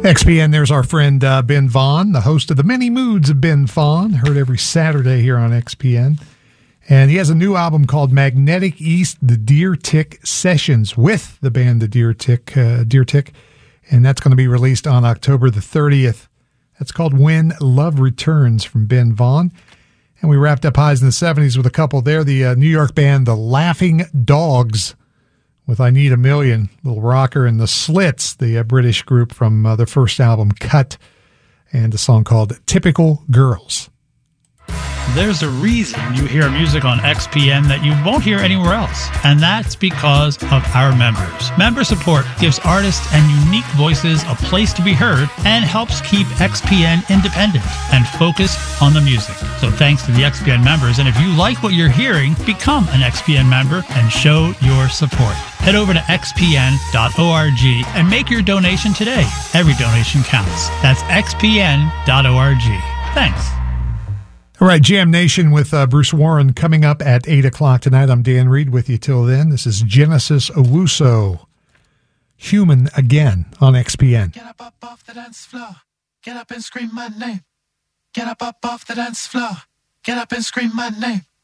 XPN, there's our friend Ben Vaughn, the host of The Many Moods of Ben Vaughn, heard every Saturday here on XPN. And he has a new album called Magnetic East, The Deer Tick Sessions, with the band The Deer Tick, and that's going to be released on October the 30th. That's called When Love Returns from Ben Vaughn. And we wrapped up highs in the 70s with a couple there, the New York band The Laughing Dogs, with I Need a Million, little rocker, and the Slits, the British group from their first album, Cut, and a song called Typical Girls. There's a reason you hear music on XPN that you won't hear anywhere else, and that's because of our members. Member support gives artists and unique voices a place to be heard and helps keep XPN independent and focused on the music. So thanks to the XPN members, and if you like what you're hearing, become an XPN member and show your support. Head over to xpn.org and make your donation today. Every donation counts. That's xpn.org. Thanks. All right, Jam Nation with Bruce Warren coming up at 8 o'clock tonight. I'm Dan Reed with you till then. This is Genesis Owusu, Human Again on XPN. Get up off the dance floor. Get up and scream my name. Get up off the dance floor. Get up and scream my name.